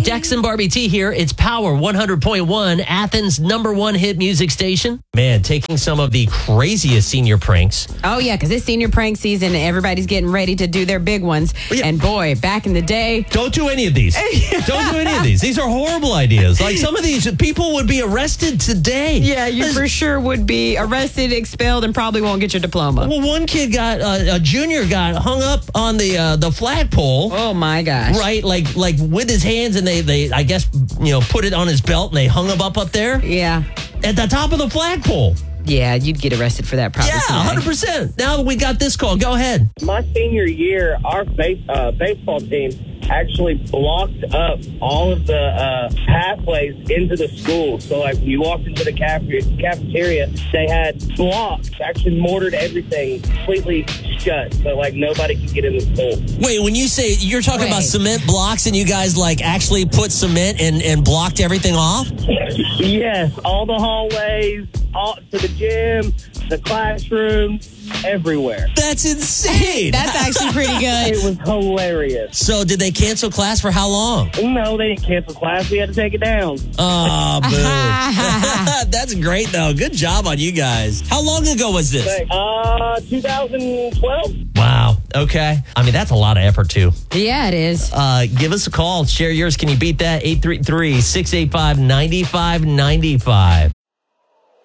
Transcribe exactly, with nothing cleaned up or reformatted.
Dex and Barbie T here. It's Power one hundred point one, Athens' number one hit music station. Man, taking some of the craziest senior pranks. Oh, yeah, because it's senior prank season and everybody's getting ready to do their big ones. Yeah. And boy, back in the day. Don't do any of these. Don't do any of these. These are horrible ideas. Like some of these, people would be arrested today. Yeah, you for sure would be arrested, expelled, and probably won't get your diploma. Well, one kid got, uh, a junior got hung up on the uh, the flagpole. Oh, my gosh. Right, like like with his hands, and they, they, I guess, you know, put it on his belt, and they hung him up up there. Yeah. At the top of the flagpole. Yeah, you'd get arrested for that probably. Yeah, today. one hundred percent. Now we got this call. Go ahead. My senior year, our base, uh, baseball team actually blocked up all of the uh, pathways into the school. So, like, when you walked into the cafeteria, cafeteria, they had blocks, actually mortared everything completely shut. So, like, nobody could get in the school. Wait, when you say you're talking Wait. about cement blocks and you guys, like, actually put cement and, and blocked everything off? Yes, all the hallways, all to the gym, the classrooms, everywhere. That's insane. That's actually pretty good. It was hilarious. So did they cancel class for how long? No, they didn't cancel class. We had to take it down. Oh, boo. That's great, though. Good job on you guys. How long ago was this? Uh, twenty twelve. Wow. Okay. I mean, that's a lot of effort, too. Yeah, it is. Uh, give us a call. Share yours. Can you beat that? eight three three, six eight five, nine five nine five.